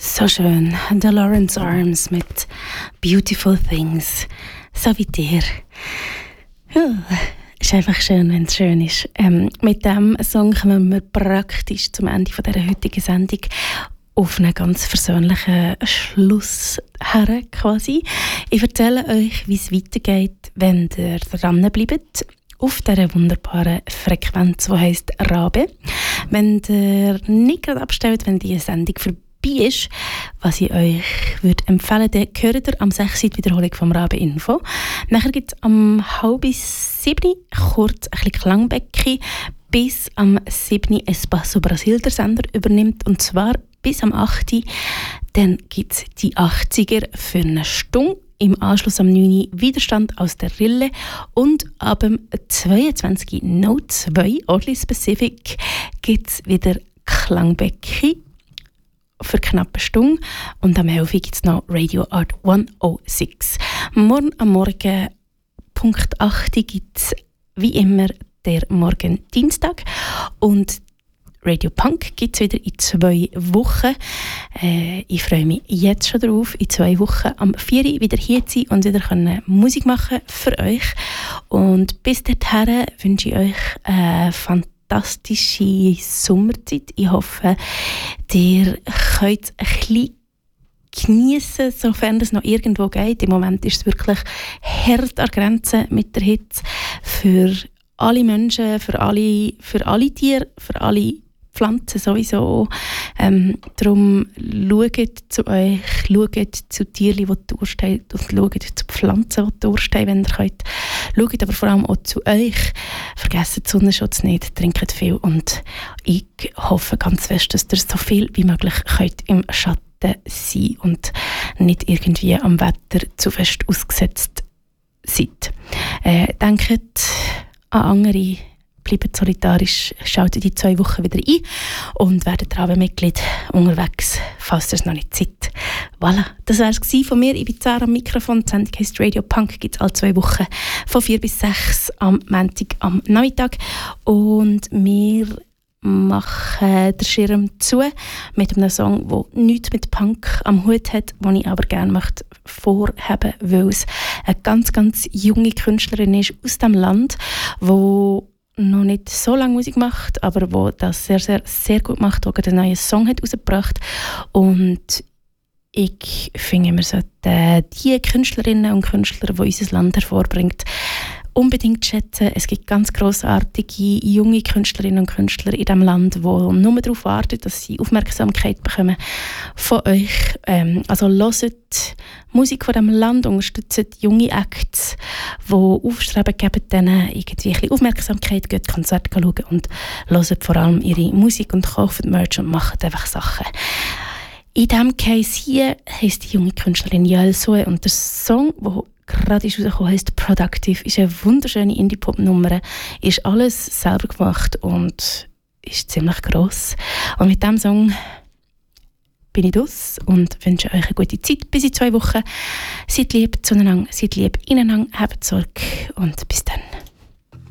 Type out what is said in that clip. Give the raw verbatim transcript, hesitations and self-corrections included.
So schön. The Lawrence Arms mit Beautiful Things. So wie dir. Oh, ist einfach schön, wenn es schön ist. Ähm, mit diesem Song kommen wir praktisch zum Ende von dieser heutigen Sendung auf einen ganz versöhnlichen Schluss her, quasi. Ich erzähle euch, wie es weitergeht, wenn ihr dranbleibt auf dieser wunderbaren Frequenz, die heisst Rabe. Wenn ihr nicht gerade abstellt, wenn diese Sendung vorbei ist, was ich euch würde empfehlen würde, dann hört ihr am sechs die Wiederholung vom Rabe Info. Nachher gibt es am halb sieben kurz ein bisschen Klangbäcki, bis am sieben Espaço Brasil der Sender übernimmt, und zwar bis am acht. Dann gibt es die achtziger für eine Stunde. Im Anschluss am neun Widerstand aus der Rille und ab dem zweiundzwanzig No zwei Oddly Specific gibt es wieder Klangbäcki für knapp eine Stunde, und am elf gibt es noch Radio Art hundertsechs. Morgen am Morgen Punkt acht gibt es wie immer der Morgen Dienstag, und Radio Punk gibt es wieder in zwei Wochen. Äh, ich freue mich jetzt schon darauf, in zwei Wochen am vier wieder hier zu sein und wieder können Musik machen für euch. Und bis dahin wünsche ich euch eine fantastische Sommerzeit. Ich hoffe, ihr könnt ein bisschen geniessen, sofern es noch irgendwo geht. Im Moment ist es wirklich hart an Grenzen mit der Hitze. Für alle Menschen, für alle, für alle Tiere, für alle Pflanzen sowieso. Ähm, darum schaut zu euch, schaut zu Tieren, die durchstehen, und schaut zu Pflanzen, die durchstehen, wenn ihr könnt. Schaut aber vor allem auch zu euch. Vergesst den Sonnenschutz nicht, trinkt viel, und ich hoffe ganz fest, dass ihr so viel wie möglich könnt im Schatten sein und nicht irgendwie am Wetter zu fest ausgesetzt seid. Äh, denkt an andere, bleibt solidarisch, schaltet die zwei Wochen wieder ein und werdet Rabe-Mitglied unterwegs, falls ihr es noch nicht seid. Voilà, das war es von mir. Ich bin Sarah am Mikrofon. Die Sendung heisst Radio Punk, gibt es alle zwei Wochen von vier bis sechs am Montag am Nachmittag. Und wir machen den Schirm zu mit einem Song, der nichts mit Punk am Hut hat, den ich aber gerne möchte vorheben, weil es eine ganz, ganz junge Künstlerin ist aus dem Land, die noch nicht so lange Musik macht, aber wo das sehr, sehr, sehr gut macht, der einen neuen Song hat rausgebracht. Und ich finde, wir sollten die Künstlerinnen und Künstler, die unser Land hervorbringt, unbedingt schätzen. Es gibt ganz grossartige junge Künstlerinnen und Künstler in diesem Land, die nur darauf warten, dass sie Aufmerksamkeit bekommen von euch. Ähm, also hört Musik von diesem Land, unterstützt junge Acts, die aufstreben, geben denen irgendwie ein bisschen Aufmerksamkeit, geht Konzerte schauen und hört vor allem ihre Musik und kauft Merch und macht einfach Sachen. In diesem Case hier heisst die junge Künstlerin Yael Soe, und der Song, der gerade rausgekommen heisst Productive, ist eine wunderschöne Indie-Pop-Nummer, ist alles selber gemacht und ist ziemlich gross. Und mit diesem Song bin ich raus und wünsche euch eine gute Zeit bis in zwei Wochen. Seid lieb zueinander, seid lieb ineinander, habt Sorge und bis dann.